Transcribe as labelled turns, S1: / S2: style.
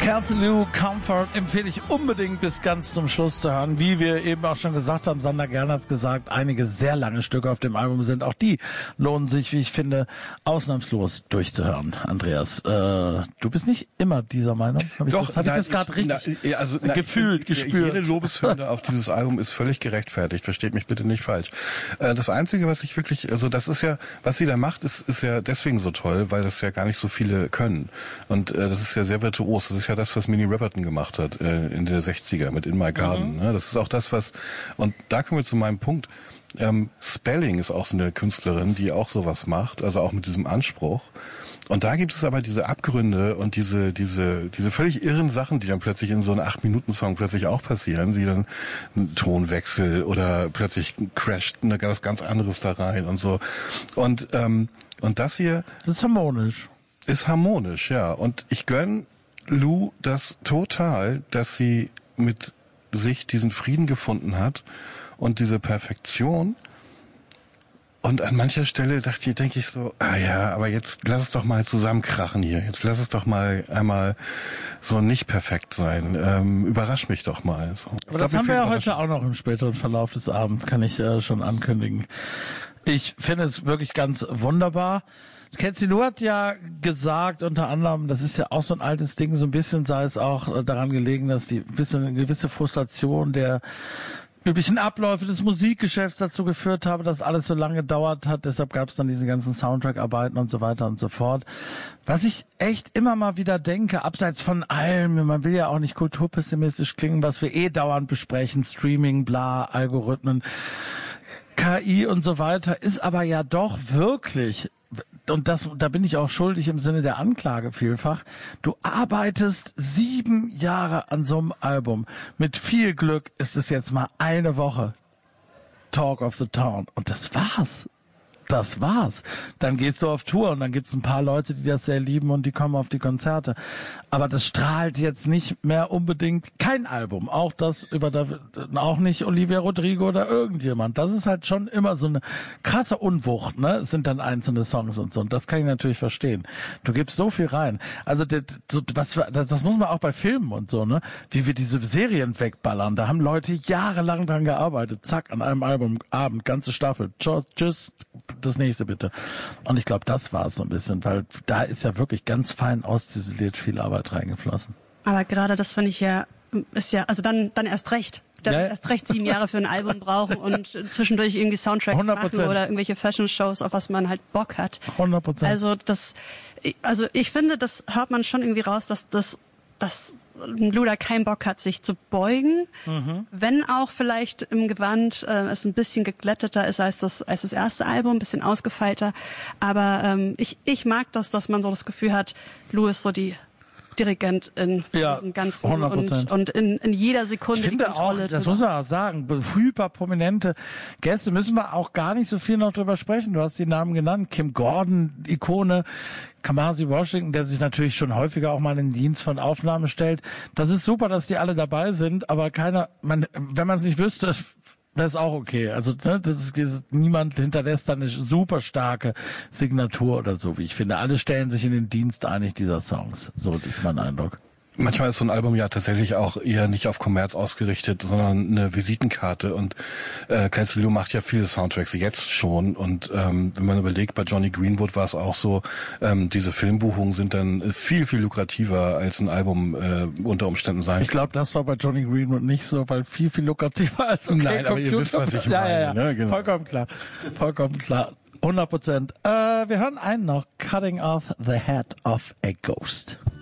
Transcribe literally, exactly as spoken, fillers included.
S1: Kelsey Lou, Comfort empfehle ich unbedingt bis ganz zum Schluss zu hören. Wie wir eben auch schon gesagt haben, Sander Gern hat's gesagt, einige sehr lange Stücke auf dem Album sind. Auch die lohnen sich, wie ich finde, ausnahmslos durchzuhören. Andreas, äh, du bist nicht immer dieser Meinung? Hab ich
S2: Doch,
S1: das, hab
S2: nein,
S1: ich das gerade richtig
S2: na, also, na,
S1: gefühlt, gespürt?
S2: Jede Lobeshymne auf dieses Album ist völlig gerechtfertigt. Versteht mich bitte nicht falsch. Äh, das Einzige, was ich wirklich, also das ist ja, was sie da macht, ist, ist ja deswegen so toll, weil das ja gar nicht so viele können. Und äh, das ist ja sehr virtuos. Das ist ja das, was Minnie Riperton gemacht hat äh, in der sechziger mit In My Garden. Mhm. Ne? Das ist auch das, was, und da kommen wir zu meinem Punkt. Ähm, Spelling ist auch so eine Künstlerin, die auch sowas macht, also auch mit diesem Anspruch. Und da gibt es aber diese Abgründe und diese diese diese völlig irren Sachen, die dann plötzlich in so einem acht Minuten Song plötzlich auch passieren, die dann ein Tonwechsel oder plötzlich crasht eine ganz ganz anderes da rein und so. Und ähm, und das hier,
S1: das ist harmonisch.
S2: Ist harmonisch, ja. Und ich gönn Lou das total, dass sie mit sich diesen Frieden gefunden hat und diese Perfektion. Und an mancher Stelle dachte ich, denke ich so, ah ja, aber jetzt lass es doch mal zusammenkrachen hier. Jetzt lass es doch mal einmal so nicht perfekt sein. Ähm, überrasch mich doch mal. So.
S1: Aber das haben wir ja heute auch noch im späteren Verlauf des Abends, kann ich äh, schon ankündigen. Ich finde es wirklich ganz wunderbar. Kelsey Lou hat ja gesagt, unter anderem, das ist ja auch so ein altes Ding, so ein bisschen sei es auch daran gelegen, dass die bisschen eine gewisse Frustration der üblichen Abläufe des Musikgeschäfts dazu geführt habe, dass alles so lange gedauert hat. Deshalb gab es dann diese ganzen Soundtrack-Arbeiten und so weiter und so fort. Was ich echt immer mal wieder denke, abseits von allem, man will ja auch nicht kulturpessimistisch klingen, was wir eh dauernd besprechen, Streaming, bla, Algorithmen, K I und so weiter, ist aber ja doch wirklich, und das, da bin ich auch schuldig im Sinne der Anklage vielfach, du arbeitest sieben Jahre an so einem Album. Mit viel Glück ist es jetzt mal eine Woche Talk of the Town. Und das war's. Das war's. Dann gehst du auf Tour und dann gibt's ein paar Leute, die das sehr lieben und die kommen auf die Konzerte. Aber das strahlt jetzt nicht mehr unbedingt kein Album. Auch das über David, auch nicht Olivia Rodrigo oder irgendjemand. Das ist halt schon immer so eine krasse Unwucht, ne? Es sind dann einzelne Songs und so. Und das kann ich natürlich verstehen. Du gibst so viel rein. Also das, was, das, das muss man auch bei Filmen und so, ne? Wie wir diese Serien wegballern. Da haben Leute jahrelang dran gearbeitet. Zack, an einem Album, Abend, ganze Staffel. Tschüss. Das nächste bitte. Und ich glaube, das war es so ein bisschen, weil da ist ja wirklich ganz fein ausziseliert viel Arbeit reingeflossen.
S3: Aber gerade das finde ich ja, ist ja, also dann dann erst recht. Dann ja, erst recht sieben Jahre für ein Album brauchen und zwischendurch irgendwie Soundtracks
S1: hundert Prozent
S3: machen oder irgendwelche Fashion-Shows, auf was man halt Bock hat.
S1: hundert Prozent.
S3: Also das, also ich finde, das hört man schon irgendwie raus, dass das, dass Lou da keinen Bock hat, sich zu beugen, mhm. wenn auch vielleicht im Gewand äh, es ein bisschen geglätteter ist als das als das erste Album, ein bisschen ausgefeilter. Aber ähm, ich ich mag das, dass man so das Gefühl hat, Lou ist so die Dirigentin von
S1: ja,
S3: diesen ganzen
S1: hundert Prozent.
S3: und, und in, in jeder Sekunde
S1: ich finde
S3: die Kontrolle.
S1: Auch, das muss man auch sagen, hyperprominente Gäste, müssen wir auch gar nicht so viel noch drüber sprechen. Du hast die Namen genannt, Kim Gordon, Ikone, Kamasi Washington, der sich natürlich schon häufiger auch mal in den Dienst von Aufnahmen stellt. Das ist super, dass die alle dabei sind, aber keiner, man, wenn man es nicht wüsste, das ist auch okay. Also ne, das ist, das ist, niemand hinterlässt da eine super starke Signatur oder so, wie ich finde. Alle stellen sich in den Dienst einig dieser Songs. So ist mein Eindruck.
S2: Manchmal ist so ein Album ja tatsächlich auch eher nicht auf Kommerz ausgerichtet, sondern eine Visitenkarte. Und äh, Kelsey Lou macht ja viele Soundtracks jetzt schon. Und ähm, wenn man überlegt, bei Johnny Greenwood war es auch so, ähm, diese Filmbuchungen sind dann viel, viel lukrativer als ein Album äh, unter Umständen sein.
S1: Ich glaube, das war bei Johnny Greenwood nicht so, weil viel, viel lukrativer als okay,
S2: Nein, aber ihr wisst, was ich meine.
S1: Ja, ja, ja.
S2: Ne? Genau.
S1: Vollkommen klar. Vollkommen klar. hundert Prozent. Äh, wir hören einen noch. Cutting off the head of a ghost.